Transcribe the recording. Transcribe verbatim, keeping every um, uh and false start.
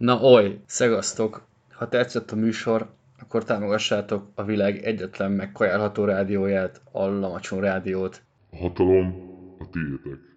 Na oly, szegasztok! Ha tetszett a műsor, akkor támogassátok a világ egyetlen megkajálható rádióját, a Lamacson Rádiót. A hatalom a tiétek.